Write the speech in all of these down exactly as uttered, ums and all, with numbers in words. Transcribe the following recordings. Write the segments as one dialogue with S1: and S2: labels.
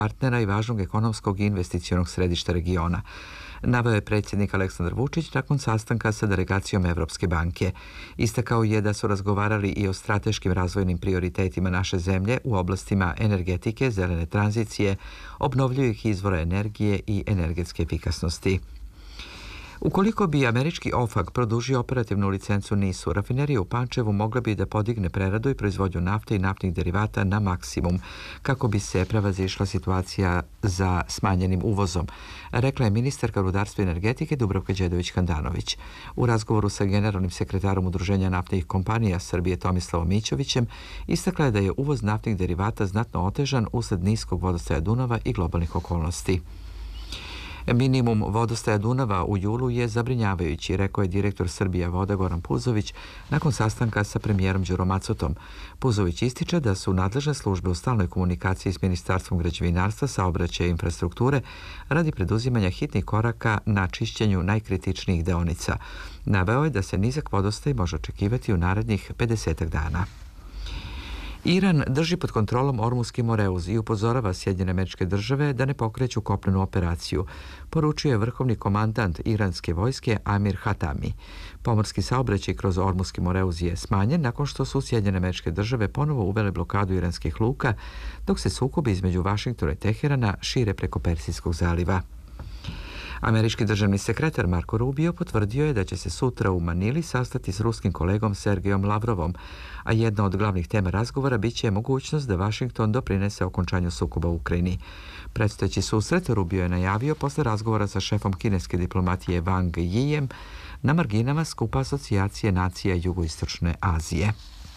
S1: partnera i važnog ekonomskog i investicionog središta regiona, naveo je predsjednik Aleksandar Vučić nakon sastanka sa delegacijom Evropske banke. Istakao je da su razgovarali i o strateškim razvojnim prioritetima naše zemlje u oblastima energetike, zelene tranzicije, obnovljivih izvora energije i energetske efikasnosti. Ukoliko bi američki O F A C produžio operativnu licencu NIS-u, rafinerija u Pančevu mogla bi da podigne preradu i proizvodnju nafte i naftnih derivata na maksimum, kako bi se prevazišla situacija za smanjenim uvozom, rekla je ministarka rudarstva i energetike Dubravka Đedović-Handanović. U razgovoru sa generalnim sekretarom Udruženja naftnih kompanija Srbije Tomislavom Mićovićem istakla je da je uvoz naftnih derivata znatno otežan usled niskog vodostaja Dunava i globalnih okolnosti. Minimum vodostaja Dunava u julu je zabrinjavajući, rekao je direktor Srbija voda Goran Puzović nakon sastanka sa premijerom Đurom Macotom. Puzović ističe da su nadležne službe u stalnoj komunikaciji s Ministarstvom građevinarstva, saobraćaja i infrastrukture radi preduzimanja hitnih koraka na čišćenju najkritičnijih deonica. Naveo je da se nizak vodostaj može očekivati u narednih pedesetak dana. Iran drži pod kontrolom Ormuski Moreuz i upozorava Sjedinjene Američke Države da ne pokreću kopnenu operaciju, poručuje vrhovni komandant iranske vojske Amir Hatami. Pomorski saobraćaj kroz Ormuski Moreuz je smanjen nakon što su Sjedinjene Američke Države ponovo uvele blokadu iranskih luka, dok se sukobi između Vašingtona i Teherana šire preko Persijskog zaliva. Američki državni sekretar Marko Rubio potvrdio je da će se sutra u Manili sastati s ruskim kolegom Sergejom Lavrovom, a jedna od glavnih tema razgovora biće mogućnost da Vašington doprinese okončanju sukoba u Ukrajini. Predstojeći susret Rubio je najavio posle razgovora sa šefom kineske diplomatije Wang Yijem na marginama skupa asocijacije nacija Jugoistočne Azije.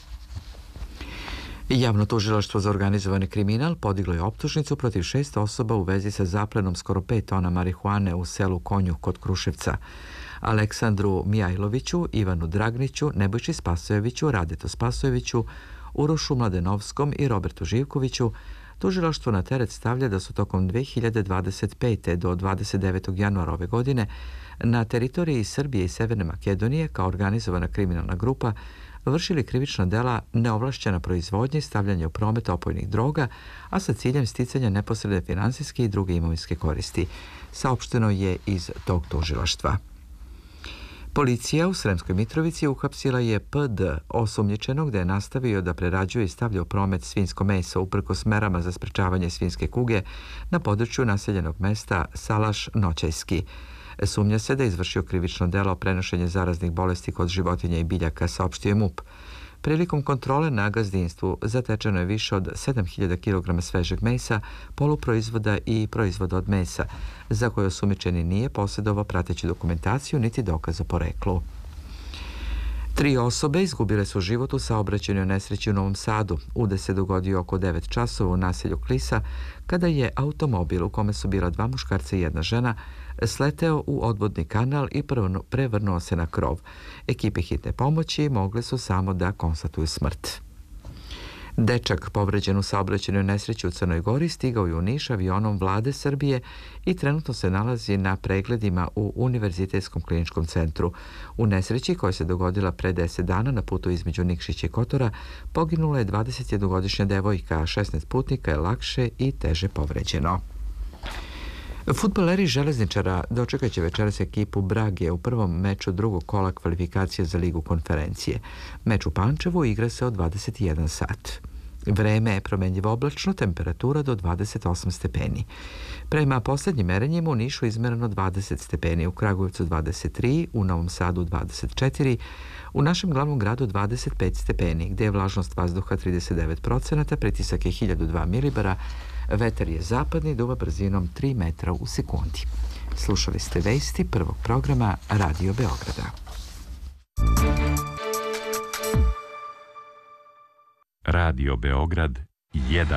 S1: Javno tužilaštvo za organizovani kriminal podiglo je optužnicu protiv šest osoba u vezi sa zaplenom skoro pet tona marihuane u selu Konjuh kod Kruševca. Aleksandru Mijajloviću, Ivanu Dragniću, Nebojši Spasojeviću, Radetu Spasojeviću, Urošu Mladenovskom i Robertu Živkoviću tužilaštvo na teret stavlja da su tokom dve hiljade dvadeset pete. do dvadeset devetog januara ove godine na teritoriji Srbije i Severne Makedonije kao organizovana kriminalna grupa vršili krivična dela neovlašćena proizvodnje i stavljanje u promet opojnih droga, a sa ciljem sticanja neposredne finansijske i druge imovinske koristi, saopšteno je iz tog tužilaštva. Policija u Sremskoj Mitrovici uhapsila je P D, osumnjičenog da je nastavio da prerađuje i stavlja u promet svinjsko meso uprkos merama za sprečavanje svinjske kuge na području naseljenog mesta Salaš Noćajski. Sumnja se da je izvršio krivično delo prenošenje zaraznih bolesti kod životinja i biljaka, saopštio je M U P. Prilikom kontrole na gazdinstvu zatečeno je više od sedam hiljada kilograma svežeg mesa, poluproizvoda i proizvoda od mesa, za koje osumnjičeni nije posjedovao prateću dokumentaciju niti dokaz o poreklu. Tri osobe izgubile su život u saobraćajnoj nesreći u Novom Sadu. Udes se dogodio oko devet časova u naselju Klisa, kada je automobil u kome su bila dva muškarca i jedna žena sleteo u odvodni kanal i prevrnuo se na krov. Ekipe hitne pomoći mogle su samo da konstatuju smrt. Dečak povređen u saobraćajnoj nesreći u Crnoj Gori stigao je u Niš avionom vlade Srbije i trenutno se nalazi na pregledima u Univerzitetskom kliničkom centru. U nesreći koja se dogodila pre deset dana na putu između Nikšića i Kotora poginula je dvadesetjednogodišnja devojka, a šesnaest putnika je lakše i teže povređeno. Fudbaleri Železničara dočekat će večeras ekipu Brage u prvom meču drugog kola kvalifikacije za Ligu konferencije. Meč u Pančevu igra se od dvadeset jedan sat. Vreme je promenljivo oblačno, temperatura do dvadeset osam stepeni. Prema posljednjim merenjima u Nišu izmereno dvadeset stepeni, u Kragujevcu dvadeset tri, u Novom Sadu dvadeset četiri, u našem glavnom gradu dvadeset pet stepeni, gdje je vlažnost vazduha trideset devet procenata, pritisak je hiljadu dva milibara, vetar je zapadni, duva brzinom tri metra u sekundi. Slušali ste vesti prvog programa Radio Beograda.
S2: Radio Beograd jedan.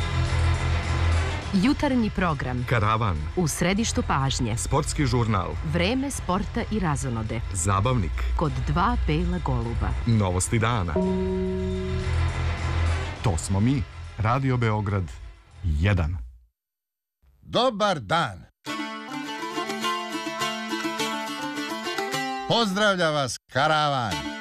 S3: Jutarnji program.
S4: Karavan.
S3: U središtu pažnje.
S4: Sportski žurnal.
S3: Vreme sporta i razonode.
S4: Zabavnik.
S3: Kod dva bela goluba.
S4: Novosti dana. To smo mi. Radio Beograd jedan.
S5: Dobar dan. Pozdravlja vas Karavan.